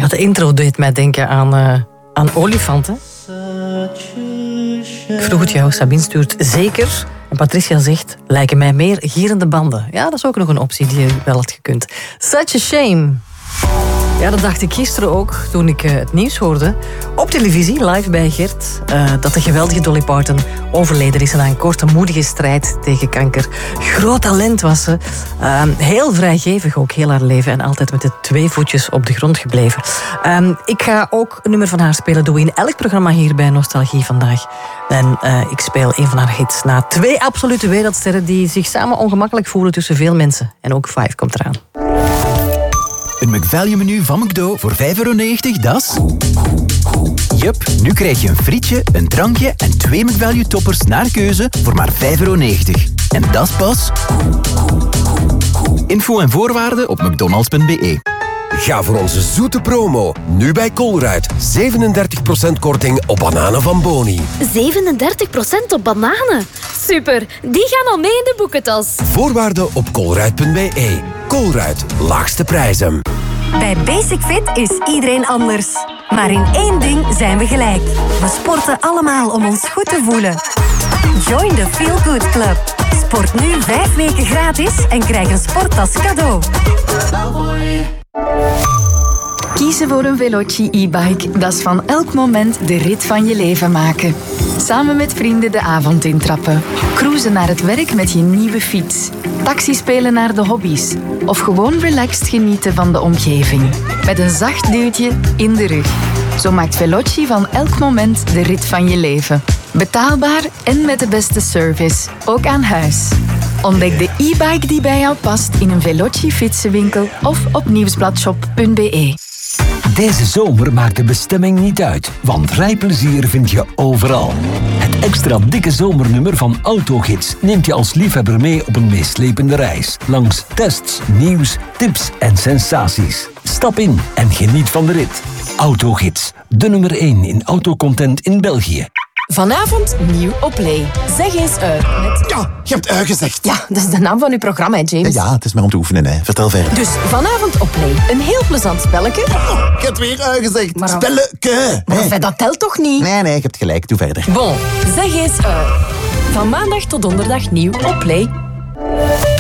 Ja, de intro deed mij denken aan olifanten. Ik vroeg het jou, Sabine stuurt zeker. En Patricia zegt, lijken mij meer gierende banden. Ja, dat is ook nog een optie die je wel had gekund. Such a shame. Ja, dat dacht ik gisteren ook, toen ik het nieuws hoorde. Op televisie, live bij Gert, dat de geweldige Dolly Parton overleden is na een korte, moedige strijd tegen kanker. Groot talent was ze. Heel vrijgevig ook, heel haar leven. En altijd met de 2 voetjes op de grond gebleven. Ik ga ook een nummer van haar spelen. Doe in elk programma hier bij Nostalgie vandaag. En ik speel een van haar hits. Na 2 absolute wereldsterren die zich samen ongemakkelijk voelen tussen veel mensen. En ook 5 komt eraan. Een McValue-menu van McDo voor €5,90, dat is... Jup, nu krijg je een frietje, een drankje en 2 McValue-toppers naar keuze voor maar €5,90. En dat is pas... Info en voorwaarden op mcdonalds.be. Ga voor onze zoete promo. Nu bij Colruyt. 37% korting op bananen van Boni. 37% op bananen? Super, die gaan al mee in de boekentas. Voorwaarden op colruyt.be. Colruyt, laagste prijzen. Bij Basic Fit is iedereen anders. Maar in één ding zijn we gelijk. We sporten allemaal om ons goed te voelen. Join the Feel Good Club. Sport nu 5 weken gratis en krijg een sporttas cadeau. Kiezen voor een Veloci e-bike, dat is van elk moment de rit van je leven maken. Samen met vrienden de avond intrappen. Cruisen naar het werk met je nieuwe fiets. Taxi spelen naar de hobby's. Of gewoon relaxed genieten van de omgeving. Met een zacht duwtje in de rug. Zo maakt Veloci van elk moment de rit van je leven. Betaalbaar en met de beste service. Ook aan huis. Ontdek de e-bike die bij jou past in een Veloci fietsenwinkel of op nieuwsbladshop.be. Deze zomer maakt de bestemming niet uit, want rijplezier vind je overal. Het extra dikke zomernummer van Autogids neemt je als liefhebber mee op een meeslepende reis. Langs tests, nieuws, tips en sensaties. Stap in en geniet van de rit. Autogids, de nummer 1 in autocontent in België. Vanavond nieuw op Play. Zeg eens uit met... Ja, je hebt gezegd. Ja, dat is de naam van uw programma, hè, James. Ja, het is maar om te oefenen, hè. Vertel verder. Dus vanavond op Play. Een heel plezant spelletje. Oh, ik heb weer gezegd. Maar spelleke. Maar dat telt toch niet? Nee, je hebt gelijk. Doe verder. Bon, zeg eens uit. Van maandag tot donderdag nieuw op Play.